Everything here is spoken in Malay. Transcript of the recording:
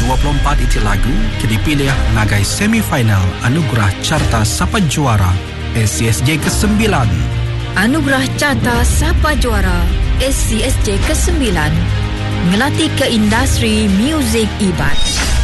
24 itu lagu dipilih ngagai semifinal Anugerah Carta Sapa Juara SCSJ ke-9. Anugerah Carta Sapa Juara SCSJ ke-9 ngelatih ke industri muzik ibat.